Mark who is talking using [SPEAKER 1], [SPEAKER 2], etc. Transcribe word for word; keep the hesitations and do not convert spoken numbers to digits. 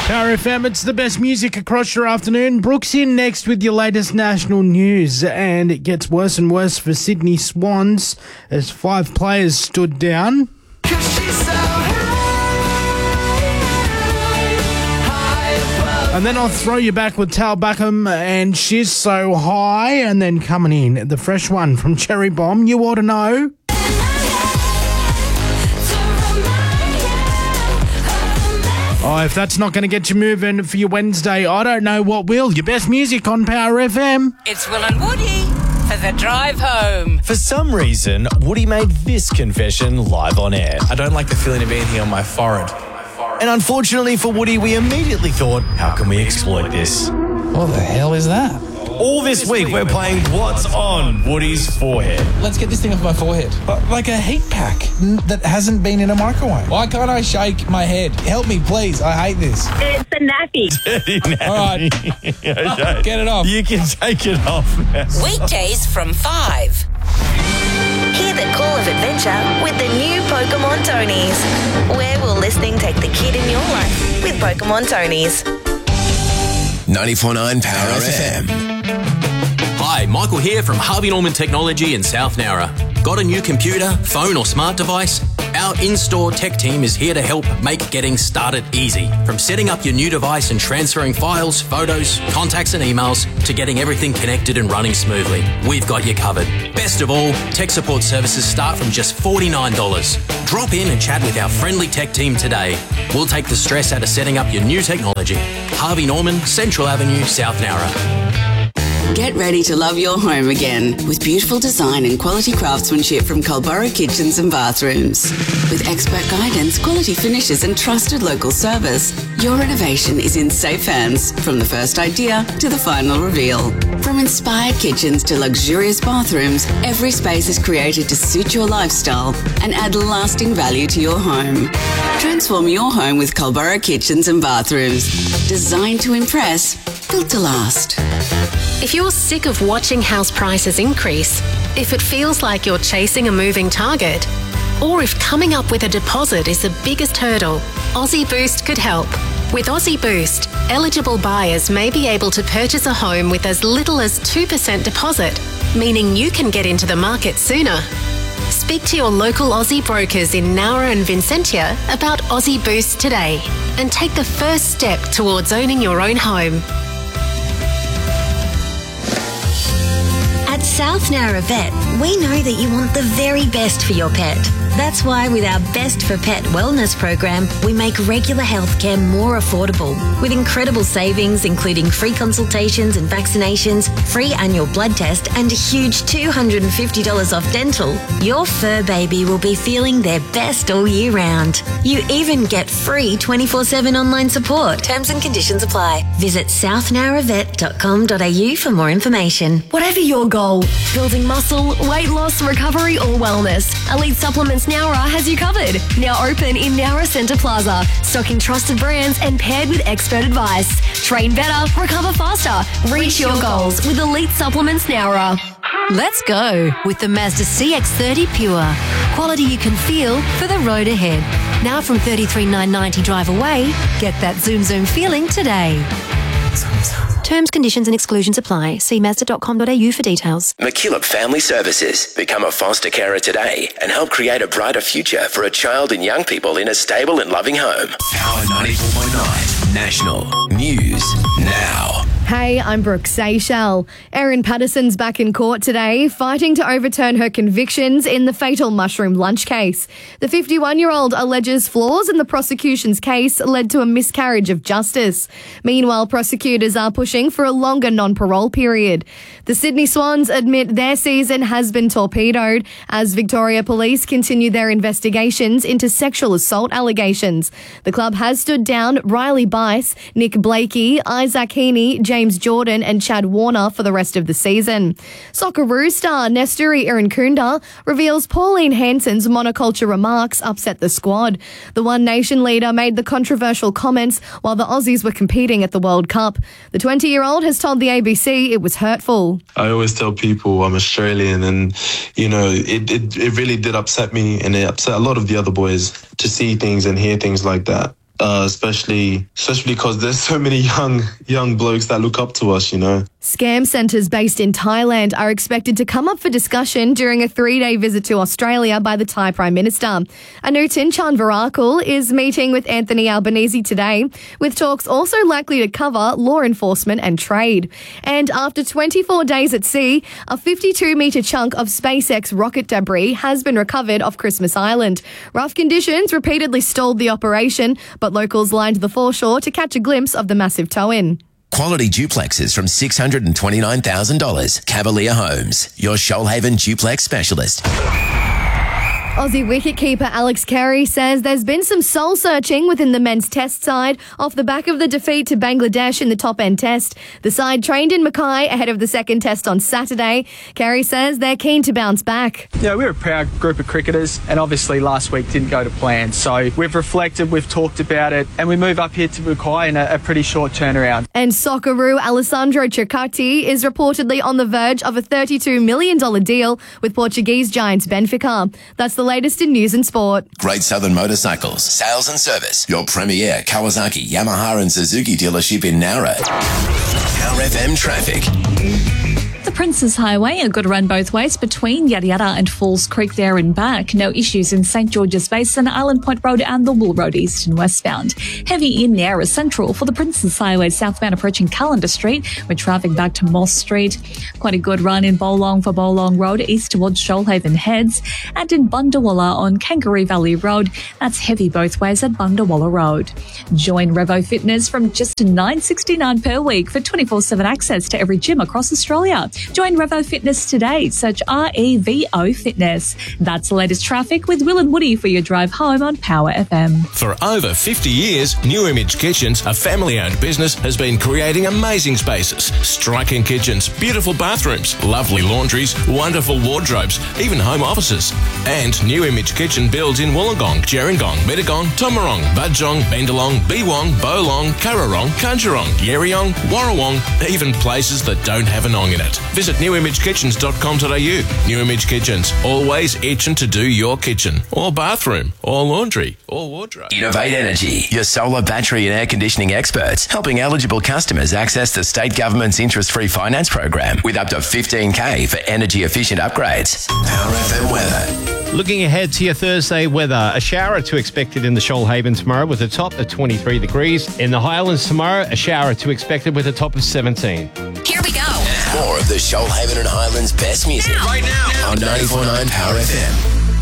[SPEAKER 1] Power F M, it's the best music across your afternoon. Brooks in next with your latest national news. And it gets worse and worse for Sydney Swans as five players stood down. And then I'll throw you back with Tal Buckham and She's So High. And then coming in, the fresh one from Cherry Bomb, You Ought to Know. Oh, if that's not going to get you moving for your Wednesday, I don't know what will. Your best music on Power F M.
[SPEAKER 2] It's Will and Woody for the drive home.
[SPEAKER 3] For some reason, Woody made this confession live on air.
[SPEAKER 4] I don't like the feeling of anything on my forehead.
[SPEAKER 3] And unfortunately for Woody, we immediately thought, how can we exploit this?
[SPEAKER 4] What the hell is that?
[SPEAKER 3] All this week, we're playing What's on Woody's Forehead.
[SPEAKER 4] Let's get this thing off my forehead. Like a heat pack that hasn't been in a microwave. Why can't I shake my head? Help me, please. I hate this.
[SPEAKER 5] It's a nappy.
[SPEAKER 3] Dirty nappy.
[SPEAKER 4] All right.
[SPEAKER 3] Okay.
[SPEAKER 4] Get it off.
[SPEAKER 3] You can take it off now.
[SPEAKER 2] Weekdays from five.
[SPEAKER 6] Hear the call of adventure with the new Pokemon Tonys. Where will listening take the kid in your life with Pokemon Tonys?
[SPEAKER 7] ninety-four point nine Power F M.
[SPEAKER 8] Hi, Michael here from Harvey Norman Technology in South Nowra. Got a new computer, phone or smart device? Our in-store tech team is here to help make getting started easy. From setting up your new device and transferring files, photos, contacts and emails to getting everything connected and running smoothly. We've got you covered. Best of all, tech support services start from just forty-nine dollars. Drop in and chat with our friendly tech team today. We'll take the stress out of setting up your new technology. Harvey Norman, Central Avenue, South Nowra.
[SPEAKER 9] Get ready to love your home again with beautiful design and quality craftsmanship from Culburra Kitchens and Bathrooms. With expert guidance, quality finishes and trusted local service, your innovation is in safe hands from the first idea to the final reveal. From inspired kitchens to luxurious bathrooms, every space is created to suit your lifestyle and add lasting value to your home. Transform your home with Culburra Kitchens and Bathrooms. Designed to impress, built to last.
[SPEAKER 10] If you're sick of watching house prices increase, if it feels like you're chasing a moving target, or if coming up with a deposit is the biggest hurdle, Aussie Boost could help. With Aussie Boost, eligible buyers may be able to purchase a home with as little as two percent deposit, meaning you can get into the market sooner. Speak to your local Aussie brokers in Nowra and Vincentia about Aussie Boost today and take the first step towards owning your own home.
[SPEAKER 11] At South Nowra Vet, we know that you want the very best for your pet. That's why with our Best for Pet wellness program, we make regular healthcare more affordable. With incredible savings, including free consultations and vaccinations, free annual blood test, and a huge two hundred fifty dollars off dental, your fur baby will be feeling their best all year round. You even get free twenty-four seven online support. Terms and conditions apply. Visit south nowra vet dot com dot a u for more information.
[SPEAKER 12] Whatever your goal, building muscle, weight loss, recovery or wellness, Elite Supplements Nowra has you covered. Now open in Nowra Centre Plaza, stocking trusted brands and paired with expert advice. Train better, recover faster, reach your goals with Elite Supplements Nowra.
[SPEAKER 13] Let's go with the Mazda C X thirty Pure. Quality you can feel for the road ahead. Now from thirty-three thousand nine hundred ninety drive away, get that zoom zoom feeling today. Terms, conditions and exclusions apply. See mazda dot com dot a u for details.
[SPEAKER 7] McKillop Family Services. Become a foster carer today and help create a brighter future for a child and young people in a stable and loving home. Power ninety-four point nine National News Now.
[SPEAKER 14] Hey, I'm Brooke Seychelles. Erin Patterson's back in court today, fighting to overturn her convictions in the fatal mushroom lunch case. The fifty-one-year-old alleges flaws in the prosecution's case led to a miscarriage of justice. Meanwhile, prosecutors are pushing for a longer non-parole period. The Sydney Swans admit their season has been torpedoed as Victoria Police continue their investigations into sexual assault allegations. The club has stood down Riley Bice, Nick Blakey, Isaac Heaney, James Jordan and Chad Warner for the rest of the season. Socceroo star Nesturi Irankunda reveals Pauline Hanson's monoculture remarks upset the squad. The One Nation leader made the controversial comments while the Aussies were competing at the World Cup. The twenty-year-old has told the A B C it was hurtful.
[SPEAKER 15] I always tell people I'm Australian and, you know, it, it, it really did upset me and it upset a lot of the other boys to see things and hear things like that. uh, especially especially because there's so many young young blokes that look up to us, you know.
[SPEAKER 14] Scam centres based in Thailand are expected to come up for discussion during a three-day visit to Australia by the Thai Prime Minister. Anutin Chanvarakul is meeting with Anthony Albanese today, with talks also likely to cover law enforcement and trade. And after twenty-four days at sea, a fifty-two metre chunk of SpaceX rocket debris has been recovered off Christmas Island. Rough conditions repeatedly stalled the operation, but locals lined the foreshore to catch a glimpse of the massive tow-in.
[SPEAKER 7] Quality duplexes from six hundred twenty-nine thousand dollars. Cavalier Homes, your Shoalhaven duplex specialist.
[SPEAKER 14] Aussie wicketkeeper Alex Carey says there's been some soul-searching within the men's test side off the back of the defeat to Bangladesh in the top-end test. The side trained in Mackay ahead of the second test on Saturday. Carey says they're keen to bounce back.
[SPEAKER 5] Yeah, we're a proud group of cricketers, and obviously last week didn't go to plan. So we've reflected, we've talked about it, and we move up here to Mackay in a, a pretty short turnaround.
[SPEAKER 14] And Socceroo Alessandro Ceccati is reportedly on the verge of a thirty-two million dollars deal with Portuguese giants Benfica. That's the latest in news and sport.
[SPEAKER 7] Great Southern Motorcycles, sales and service. Your premier Kawasaki, Yamaha and Suzuki dealership in Nowra. Power F M traffic.
[SPEAKER 16] The Princes Highway, a good run both ways between Yada Yada and Falls Creek there and back. No issues in St George's Basin, Island Point Road and the Wool Road east and westbound. Heavy in Nowra Central for the Princes Highway southbound approaching Callender Street with traffic back to Moss Street. Quite a good run in Bolong for Bolong Road east towards Shoalhaven Heads. And in Bundawalla on Kangaroo Valley Road, that's heavy both ways at Bundawalla Road. Join Revo Fitness from just nine dollars sixty-nine per week for twenty-four seven access to every gym across Australia. Join Revo Fitness today. Search R E V O Fitness. That's the latest traffic with Will and Woody for your drive home on Power F M.
[SPEAKER 17] For over fifty years, New Image Kitchens, a family-owned business, has been creating amazing spaces, striking kitchens, beautiful bathrooms, lovely laundries, wonderful wardrobes, even home offices. And New Image Kitchen builds in Wollongong, Gerringong, Mittagong, Tomarong, Budjong, Bendalong, Beewong, Bolong, Currarong, Kunjarong, Yerriong, Warrawong, even places that don't have an ong in it. Visit new image kitchens dot com dot a u. New Image Kitchens, always itching to do your kitchen, or bathroom, or laundry, or wardrobe.
[SPEAKER 7] Innovate Energy, your solar, battery and air conditioning experts, helping eligible customers access the state government's interest-free finance program with up to fifteen K for energy-efficient upgrades. Power F M weather.
[SPEAKER 18] Looking ahead to your Thursday weather, a shower or two expected in the Shoalhaven tomorrow with a top of twenty-three degrees. In the Highlands tomorrow, a shower or two expected with a top of seventeen.
[SPEAKER 2] Here we go.
[SPEAKER 7] More of the Shoalhaven and Highlands best music.
[SPEAKER 2] Right now.
[SPEAKER 7] On ninety-four point nine Power F M.